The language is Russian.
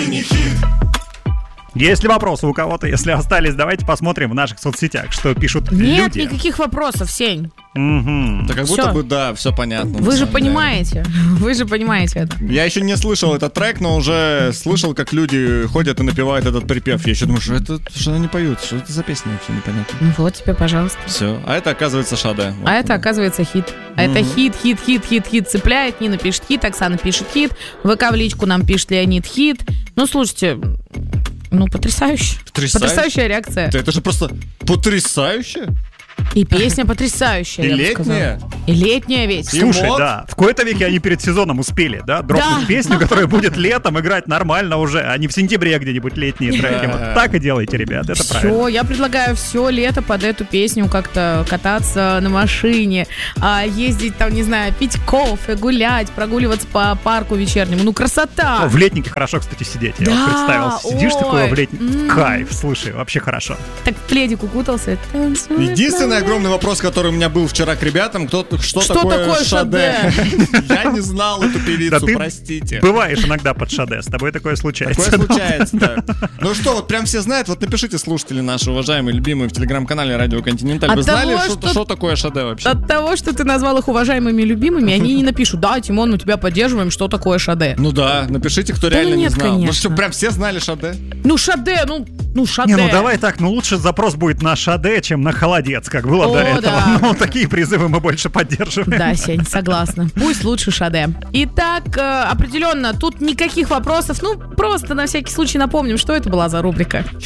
Есть ли вопросы у кого-то? Если остались, давайте посмотрим в наших соцсетях, что пишут люди. Нет никаких вопросов, Сень. Угу. Да как будто бы, да, все понятно. Вы же понимаете. Вы же понимаете это. Я еще не слышал этот трек, но уже слышал, как люди ходят и напевают этот припев. Я еще думаю, что они не поют, что это за песня, вообще непонятно. Вот тебе, пожалуйста. Все. А это, оказывается, Шаде. А это, оказывается, хит. А это хит цепляет. Нина пишет хит, Оксана пишет хит. ВК в личку нам пишет Леонид хит. Ну, слушайте... потрясающе. Потрясающая реакция. Это же просто потрясающе. И песня потрясающая, и я бы летняя. сказала. И летняя ведь. Слушай, да, в кои-то веке они перед сезоном успели, да, дропнуть песню, которая будет летом играть нормально уже, а не в сентябре где-нибудь летние треки. Вот так и делайте, ребят, это правильно. Все, я предлагаю все лето под эту песню как-то кататься на машине, ездить там, не знаю, пить кофе, гулять, прогуливаться по парку вечернему. Ну, красота! В летнике хорошо, кстати, сидеть. Я вот представил, сидишь такой в летнике, кайф, слушай, вообще хорошо. Так в пледик укутался. Единственный огромный вопрос, который у меня был вчера к ребятам, что такое Шаде? Я не знал эту певицу, простите. Бываешь иногда под Шаде, с тобой такое случается. Такое случается, да. Ну что, вот прям все знают, вот напишите, слушатели наши уважаемые, любимые в телеграм-канале Радио Континенталь. Вы знали, что такое Шаде вообще? От того, что ты назвал их уважаемыми любимыми, они не напишут: да, Тимон, мы тебя поддерживаем, что такое Шаде. Ну да, напишите, кто реально не знал. Конечно. Ну что, прям все знали Шаде? Шаде, Шаде. Не, давай так, лучше запрос будет на Шаде, чем на Холодец, как было до этого. Да. Такие призывы мы больше поддерживаем. Да, Сень, согласна. Пусть лучше Шаде. Итак, определенно, тут никаких вопросов. Просто на всякий случай напомним, что это была за рубрика.